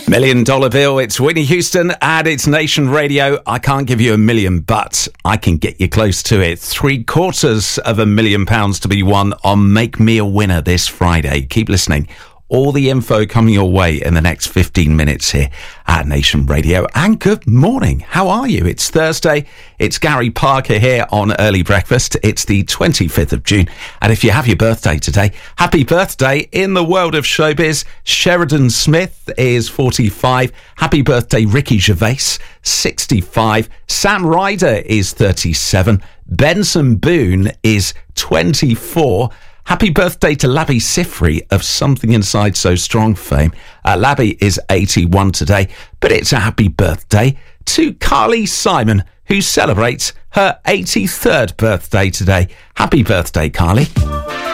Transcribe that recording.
$1 Million Bill, it's Whitney Houston and it's Nation Radio. I can't give you $1 million, but I can get you close to it. £750,000 to be won on Make Me a Winner this Friday. Keep listening. All the info coming your way in the next 15 minutes here at Nation Radio. And good morning. How are you? It's Thursday. It's Gary Parker here on Early Breakfast. It's the 25th of June. And if you have your birthday today, happy birthday. In the world of showbiz, Sheridan Smith is 45. Happy birthday, Ricky Gervais, 65. Sam Ryder is 37. Benson Boone is 24. Happy birthday to Labby Sifri of Something Inside So Strong fame. Labby is 81 today, but it's a happy birthday to Carly Simon, who celebrates her 83rd birthday today. Happy birthday, Carly.